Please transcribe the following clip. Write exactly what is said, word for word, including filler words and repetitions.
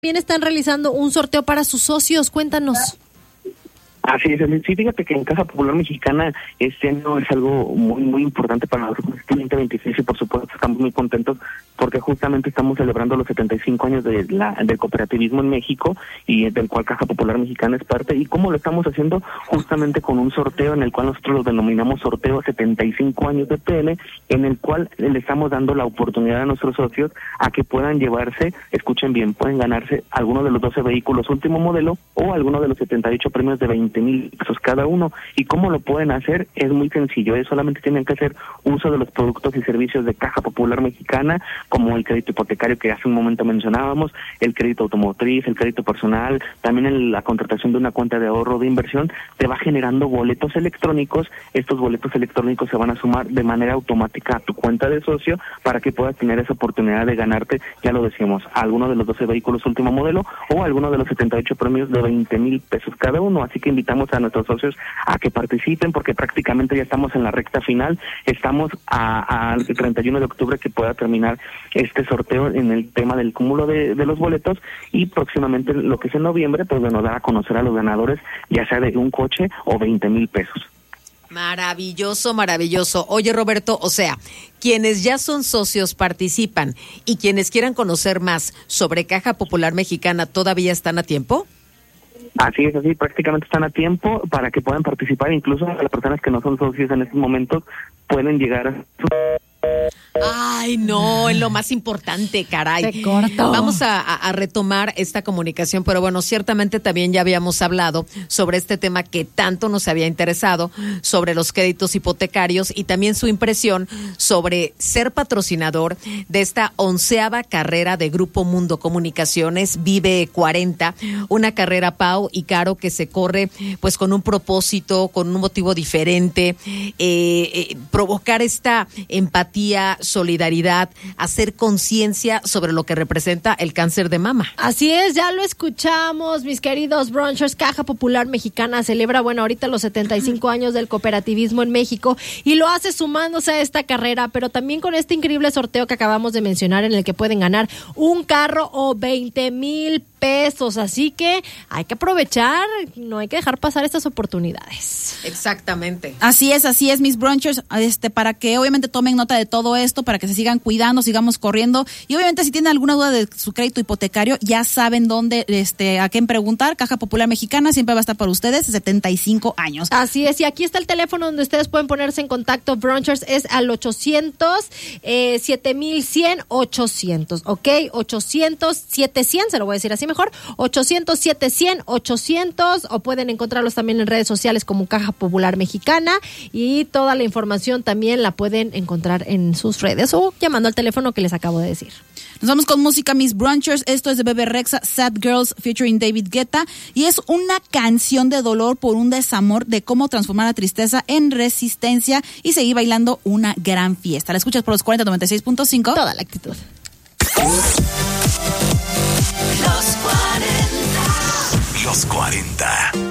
también están realizando un sorteo para sus socios. Cuéntanos. Así es, sí, fíjate que en Caja Popular Mexicana este año es algo muy muy importante para nosotros, este veinte veintiséis, y por supuesto estamos muy contentos porque justamente estamos celebrando los setenta y cinco años de la, del cooperativismo en México, y del cual Caja Popular Mexicana es parte. ¿Y cómo lo estamos haciendo? Justamente con un sorteo en el cual nosotros lo denominamos sorteo setenta y cinco años de P L, en el cual le estamos dando la oportunidad a nuestros socios a que puedan llevarse, escuchen bien, pueden ganarse alguno de los doce vehículos último modelo o alguno de los setenta y ocho premios de veinte mil pesos cada uno. ¿Y cómo lo pueden hacer? Es muy sencillo, es solamente tienen que hacer uso de los productos y servicios de Caja Popular Mexicana, como el crédito hipotecario que hace un momento mencionábamos, el crédito automotriz, el crédito personal, también el, la contratación de una cuenta de ahorro de inversión. Te va generando boletos electrónicos. Estos boletos electrónicos se van a sumar de manera automática a tu cuenta de socio para que puedas tener esa oportunidad de ganarte, ya lo decíamos, alguno de los doce vehículos último modelo o alguno de los setenta y ocho premios de veinte mil pesos cada uno. Así que invitamos a nuestros socios a que participen, porque prácticamente ya estamos en la recta final. Estamos al treinta y uno de octubre que pueda terminar este sorteo en el tema del cúmulo de, de los boletos, y próximamente lo que es en noviembre, pues bueno, dar a conocer a los ganadores, ya sea de un coche o veinte mil pesos. Maravilloso, maravilloso. Oye, Roberto, o sea, quienes ya son socios participan, y quienes quieran conocer más sobre Caja Popular Mexicana, ¿todavía están a tiempo? Así es, así prácticamente están a tiempo para que puedan participar. Incluso las personas que no son socios en estos momentos pueden llegar a su... Ay, no, es lo más importante, caray. Se cortó. Vamos a, a, a retomar esta comunicación, pero bueno, ciertamente también ya habíamos hablado sobre este tema que tanto nos había interesado, sobre los créditos hipotecarios, y también su impresión sobre ser patrocinador de esta onceava carrera de Grupo Mundo Comunicaciones, Vive cuarenta, una carrera, Pau y Caro, que se corre pues con un propósito, con un motivo diferente, eh, eh, provocar esta empatía, solidaridad, hacer conciencia sobre lo que representa el cáncer de mama. Así es, ya lo escuchamos, mis queridos brunchers. Caja Popular Mexicana celebra, bueno, ahorita los setenta y cinco años del cooperativismo en México, y lo hace sumándose a esta carrera, pero también con este increíble sorteo que acabamos de mencionar, en el que pueden ganar un carro o veinte mil pesos. Así que hay que aprovechar, no hay que dejar pasar estas oportunidades. Exactamente. Así es, así es, mis brunchers, este, para que obviamente tomen nota de todo esto, para que se sigan cuidando, sigamos corriendo, y obviamente si tienen alguna duda de su crédito hipotecario, ya saben dónde, este, a quién preguntar. Caja Popular Mexicana siempre va a estar para ustedes, setenta y cinco años. Así es, y aquí está el teléfono donde ustedes pueden ponerse en contacto, brunchers, es al ochocientos, siete mil cien, ochocientos, ¿ok? ochocientos, siete cien, se lo voy a decir así mejor, ochocientos, siete cien, ochocientos, o pueden encontrarlos también en redes sociales como Caja Popular Mexicana, y toda la información también la pueden encontrar en sus redes o llamando al teléfono que les acabo de decir. Nos vamos con música, mis brunchers. Esto es de Bebe Rexha, Sad Girls featuring David Guetta, y es una canción de dolor por un desamor, de cómo transformar la tristeza en resistencia y seguir bailando una gran fiesta. La escuchas por los cuarenta noventa y seis punto cinco. Toda la actitud. Los cuarenta. Los cuarenta.